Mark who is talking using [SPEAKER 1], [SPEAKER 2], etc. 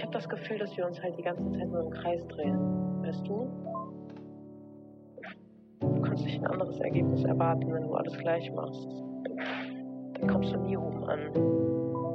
[SPEAKER 1] Ich habe das Gefühl, dass wir uns halt die ganze Zeit nur im Kreis drehen. Weißt du? Du kannst nicht ein anderes Ergebnis erwarten, wenn du alles gleich machst. Dann kommst du nie oben an.